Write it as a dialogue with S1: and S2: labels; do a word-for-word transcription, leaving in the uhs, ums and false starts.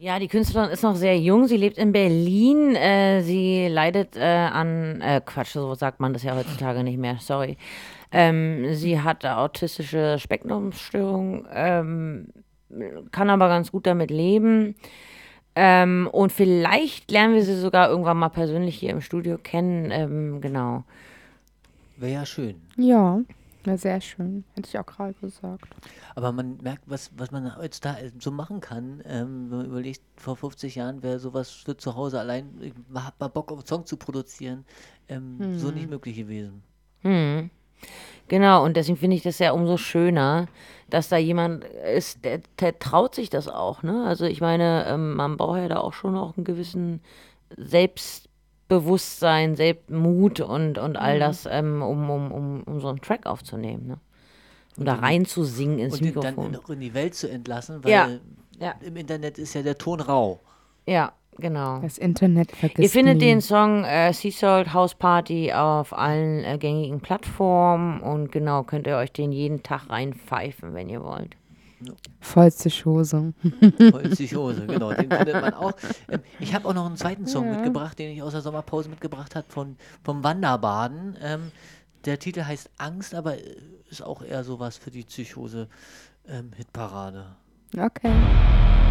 S1: Ja, die Künstlerin ist noch sehr jung. Sie lebt in Berlin. Äh, sie leidet äh, an, äh, Quatsch, so sagt man das ja heutzutage nicht mehr, sorry. Ähm, sie hat autistische Spektrumstörung, ähm, kann aber ganz gut damit leben. Ähm, und vielleicht lernen wir sie sogar irgendwann mal persönlich hier im Studio kennen. Ähm, genau.
S2: Wäre ja schön.
S3: Ja, ja, sehr schön. Hätte ich auch gerade gesagt.
S2: Aber man merkt, was, was man heutzutage so machen kann. Ähm, wenn man überlegt, vor fünfzig Jahren wäre sowas für zu Hause allein, ich hab mal Bock auf einen Song zu produzieren, ähm, so nicht
S3: Hm.
S2: möglich gewesen.
S1: Hm. Genau, und deswegen finde ich das ja umso schöner, dass da jemand ist, der, der traut sich das auch, ne? Also ich meine, ähm, man braucht ja da auch schon auch einen gewissen Selbstbewusstsein, Selbstmut und, und all
S3: Hm.
S1: das, ähm, um, um, um, um so einen Track aufzunehmen, ne? Und
S2: Und
S1: da
S2: in die,
S1: reinzusingen ins
S2: und den dann in,
S1: Mikrofon.
S2: auch in die Welt zu entlassen,
S1: Ja,
S2: weil
S1: ja,
S2: im Internet ist ja der Ton rau.
S1: ja, genau.
S3: Das Internet
S1: Ihr
S3: vergisst
S1: findet den
S3: nie.
S1: Song äh, Sea Salt House Party auf allen äh, gängigen Plattformen und genau, könnt ihr euch den jeden Tag reinpfeifen, wenn ihr wollt.
S2: Ja,
S3: Vollste Chose.
S2: voll Psychose, genau, den findet man auch. Ähm, ich habe auch noch einen zweiten Song
S3: Ja.
S2: mitgebracht, den ich aus der Sommerpause mitgebracht habe, von, vom Wanderbaden. Ähm, der Titel heißt Angst, aber äh, ist auch eher sowas für die Psychose-Hitparade.
S3: Okay.